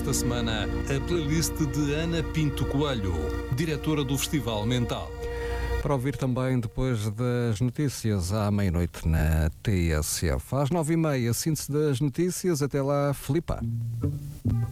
esta semana a playlist de Ana Pinto Coelho, diretora do Festival Mental. Para ouvir também depois das notícias à meia-noite na TSF. Às 9h30, síntese das notícias. Até lá, Filipa.